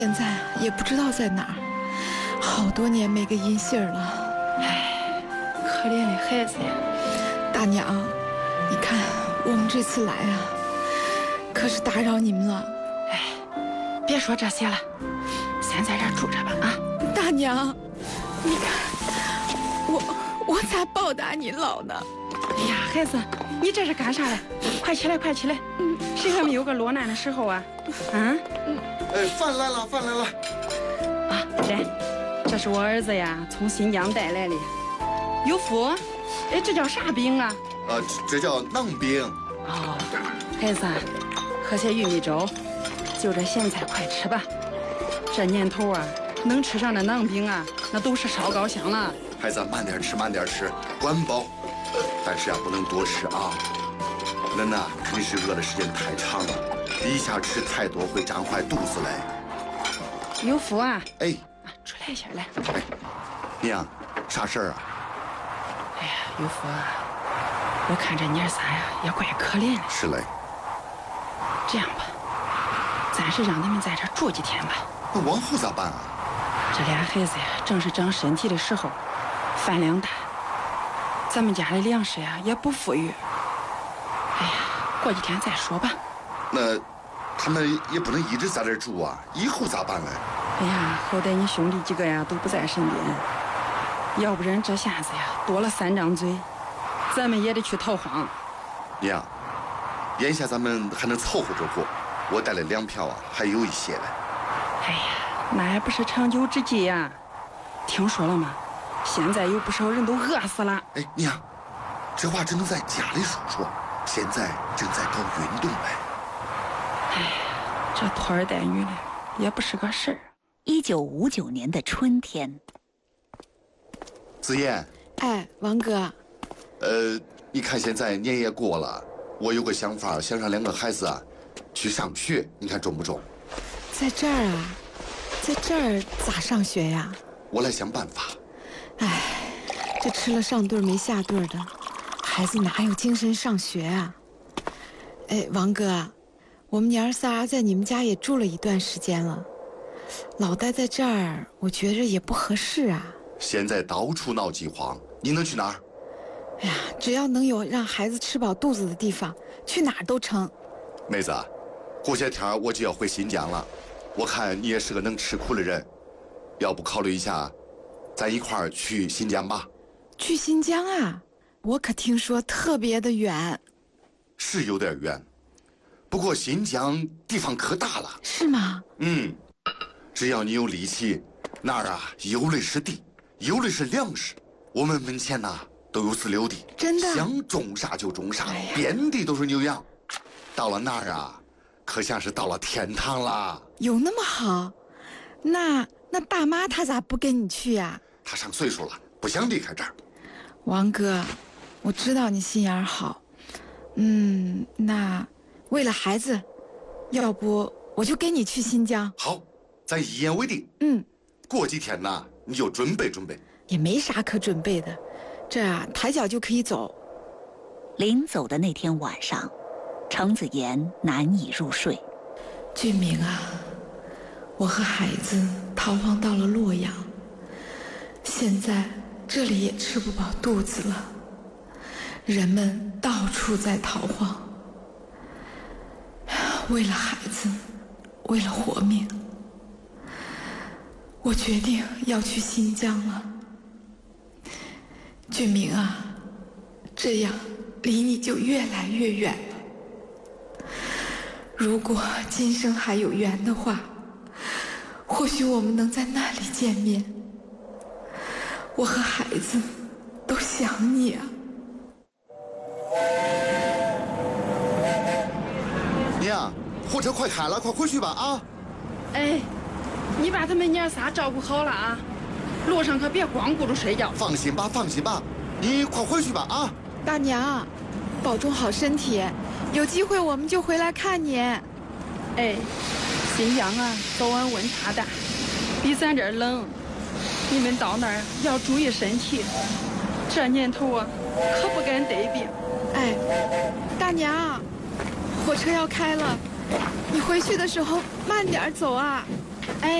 现在也不知道在哪儿，好多年没个音信儿了。 唉，可怜的孩子呀！ 大娘，你看我们这次来啊，可是打扰你们了。 哎，别说这些了，先在这儿住着吧啊！ 大娘，你看我咋报答您老呢？ 哎呀，孩子，你这是干啥嘞？快起来，快起来！谁还没有个落难的时候啊？ 哎，饭来了，饭来了！ 啊，来，这是我儿子呀，从新疆带来的。有福，哎，这叫啥饼啊？ 这叫馕饼。 哦，孩子，喝些玉米粥，就这咸菜快吃吧。这年头啊，能吃上那馕饼啊，那都是烧高香了。 孩子，慢点吃，慢点吃，管饱。但是啊，不能多吃啊。人呐，肯定是饿的时间太长了，一下吃太多会胀坏肚子嘞。 有福啊！ 哎， 出来一下来。 哎，娘，啥事儿啊？ 哎呀，有福啊，我看这娘仨呀也怪可怜的。 是嘞。 这样吧，暂时让他们在这住几天吧。 那往后咋办啊？ 这俩孩子呀，正是长身体的时候，饭量大，咱们家的粮食呀也不富裕。哎呀，过几天再说吧。 那他们也不能一直在这儿住啊，以后咋办呢？ 哎呀，好歹你兄弟几个呀都不在身边，要不然这下子呀多了3张嘴，咱们也得去逃荒。 娘，眼下咱们还能凑合着过，我带了粮票啊，还有一些嘞。 哎呀，那还不是长久之计呀！听说了吗？现在有不少人都饿死了。 哎，娘，这话只能在家里说说，现在正在搞运动嘞。 哎呀，这拖儿带女的也不是个事儿。 1959年的春天， 子妍， 哎，王哥， 你看现在年也过了，我有个想法，想让2个孩子啊去上学，你看中不中？ 在这儿啊，在这儿咋上学呀？ 我来想办法。 哎，这吃了上顿没下顿的，孩子哪有精神上学啊？哎，王哥，我们娘儿仨在你们家也住了一段时间了，老待在这儿，我觉着也不合适啊。 现在到处闹饥荒，你能去哪儿？ 哎呀，只要能有让孩子吃饱肚子的地方，去哪儿都成。 妹子，过些天我就要回新疆了，我看你也是个能吃苦的人，要不考虑一下，咱一块儿去新疆吧？ 去新疆啊？我可听说特别的远。 是有点远，不过新疆地方可大了。 是吗？ 只要你有力气，那儿啊有的是地，有的是粮食，我们门前呐都有自留地， 真的想种啥就种啥，遍地都是牛羊。到了那儿啊，可像是到了天堂啦。 有那么好？那大妈她咋不跟你去呀？ 她上岁数了，不想离开这儿。 王哥，我知道你心眼好，那为了孩子，要不我就跟你去新疆。 好，咱一言为定。过几天呢，你就准备准备。 也没啥可准备的，这啊抬脚就可以走。 临走的那天晚上，程子妍难以入睡。 俊明啊，我和孩子逃荒到了洛阳，现在这里也吃不饱肚子了，人们到处在逃荒。为了孩子，为了活命，我决定要去新疆了。俊明啊，这样离你就越来越远了。如果今生还有缘的话，或许我们能在那里见面。我和孩子都想你啊。 娘，火车快开了，快回去吧啊！ 哎，你把他们娘仨照顾好了啊，路上可别光顾着睡觉。 放心吧，放心吧，你快回去吧啊！ 大娘，保重好身体，有机会我们就回来看你。 哎，新疆啊，早晚温差大，比咱这儿冷，你们到那儿要注意身体。这年头啊，可不敢得病。 哎，大娘，火车要开了，你回去的时候慢点走啊。 哎。